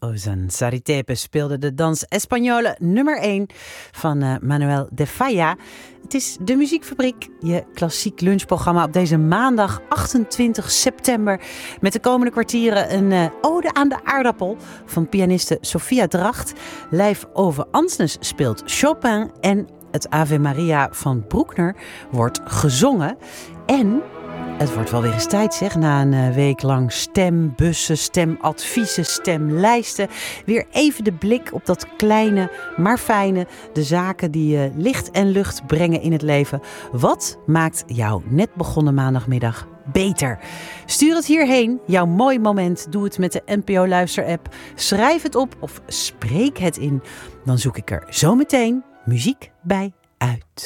Ozan Saritepe speelde de dans Espagnole nummer 1 van Manuel de Falla. Het is De Muziekfabriek, je klassiek lunchprogramma op deze maandag 28 september. Met de komende kwartieren een ode aan de aardappel van pianiste Sophia Dracht. Lijf Ove Ansnes speelt Chopin en het Ave Maria van Bruckner wordt gezongen. En het wordt wel weer eens tijd, zeg, na een week lang stembussen, stemadviezen, stemlijsten. Weer even de blik op dat kleine, maar fijne. De zaken die licht en lucht brengen in het leven. Wat maakt jouw net begonnen maandagmiddag beter? Stuur het hierheen, jouw mooi moment. Doe het met de NPO Luister-app. Schrijf het op of spreek het in. Dan zoek ik er zo meteen muziek bij uit.